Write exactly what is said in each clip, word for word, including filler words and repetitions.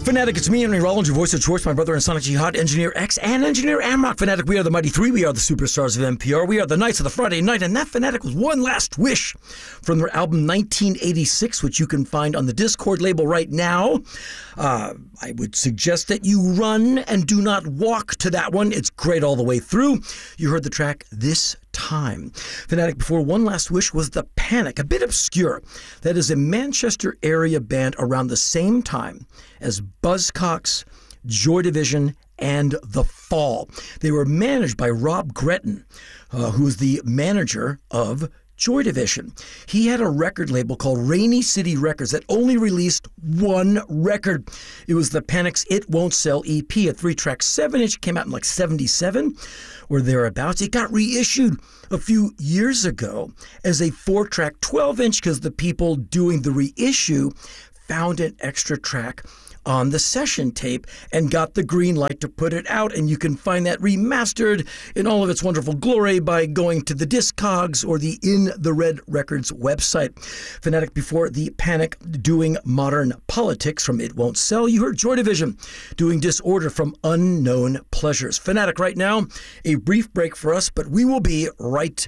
Fanatic, it's me, Henry Rollins, your voice of choice, my brother and Sonic Jihad, Engineer X, and Engineer Amrock. Fanatic, we are the Mighty Three, we are the superstars of N P R, we are the Knights of the Friday Night, and that Fanatic was One Last Wish from their album nineteen eighty-six, which you can find on the Discord label right now. Uh, I would suggest that you run and do not walk to that one. It's great all the way through. You heard the track This Time. Fanatic before One Last Wish was The Panic, a bit obscure. That is a Manchester area band around the same time as Buzzcocks, Joy Division, and The Fall. They were managed by Rob Gretton, uh, who was the manager of Joy Division. He had a record label called Rainy City Records that only released one record. It was the Panic's It Won't Sell E P, a three-track seven-inch, came out in like seventy-seven or thereabouts. It got reissued a few years ago as a four-track twelve-inch because the people doing the reissue found an extra track on the session tape and got the green light to put it out. And you can find that remastered in all of its wonderful glory by going to the Discogs or the In the Red Records website. Fanatic before the Panic doing Modern Politics from It Won't Sell. You heard Joy Division doing Disorder from Unknown Pleasures. Fanatic right now, a brief break for us, but we will be right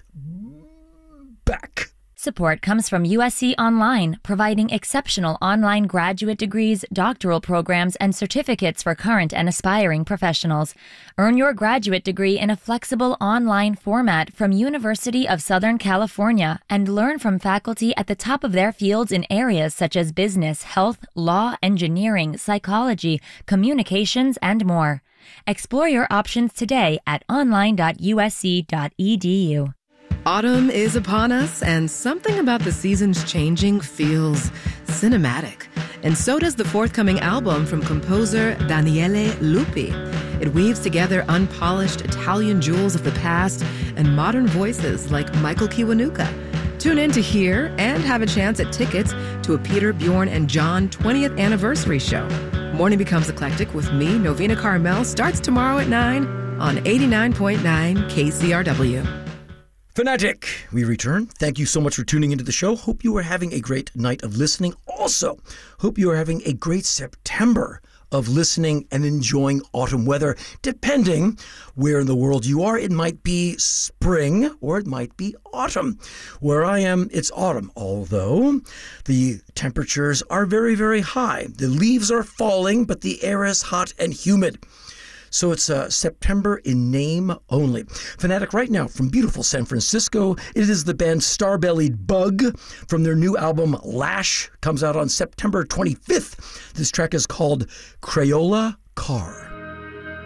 back. Support comes from U S C Online, providing exceptional online graduate degrees, doctoral programs, and certificates for current and aspiring professionals. Earn your graduate degree in a flexible online format from University of Southern California and learn from faculty at the top of their fields in areas such as business, health, law, engineering, psychology, communications, and more. Explore your options today at online dot U S C dot E D U. Autumn is upon us, and something about the seasons changing feels cinematic. And so does the forthcoming album from composer Daniele Lupi. It weaves together unpolished Italian jewels of the past and modern voices like Michael Kiwanuka. Tune in to hear and have a chance at tickets to a Peter, Bjorn, and John twentieth anniversary show. Morning Becomes Eclectic with me, Novena Carmel, starts tomorrow at nine on eighty-nine point nine K C R W. Fanatic, we return. Thank you so much for tuning into the show. Hope you are having a great night of listening. Also, hope you are having a great September of listening and enjoying autumn weather. Depending where in the world you are, it might be spring or it might be autumn. Where I am, it's autumn, although the temperatures are very, very high. The leaves are falling, but the air is hot and humid. So it's uh, September in name only. Fanatic right now from beautiful San Francisco. It is the band Starbellied Bug from their new album Lash. Comes out on September twenty-fifth. This track is called Crayola Cars.